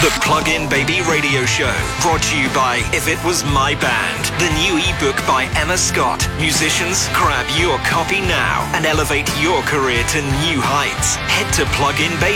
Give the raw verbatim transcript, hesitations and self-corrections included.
The Plug-in Baby Radio Show, brought to you by If It Was My Band, the new ebook by Emma Scott. Musicians, grab your copy now and elevate your career to new heights. Head to Plug-in Baby.